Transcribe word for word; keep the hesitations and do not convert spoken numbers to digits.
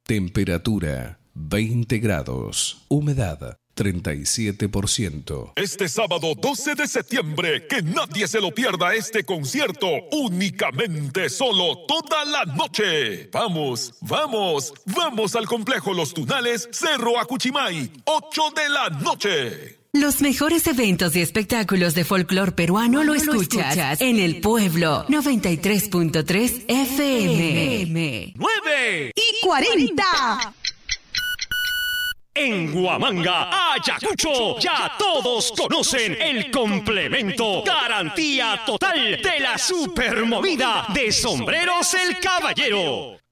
Temperatura veinte grados. Humedad treinta y siete por ciento. Este sábado doce de septiembre, que nadie se lo pierda este concierto, únicamente solo toda la noche. Vamos, vamos, vamos al complejo Los Tunales, Cerro Acuchimay, ocho de la noche. Los mejores eventos y espectáculos de folclor peruano lo escuchas, lo escuchas en El Pueblo noventa y tres punto tres F M. nueve y cuarenta. En Huamanga, Ayacucho, ya todos conocen el complemento garantía total de la supermovida de Sombreros El Caballero.